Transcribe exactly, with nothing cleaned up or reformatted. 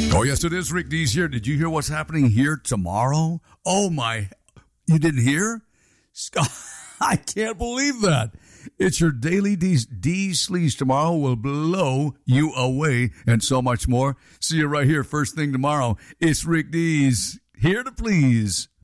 Oh, yes, it is Rick Dees here. Did you hear what's happening here tomorrow? Oh, my. You didn't hear? I can't believe that. It's your daily D's. D's Sleaze tomorrow will blow you away and so much more. See you right here first thing tomorrow. It's Rick Dees, here to please.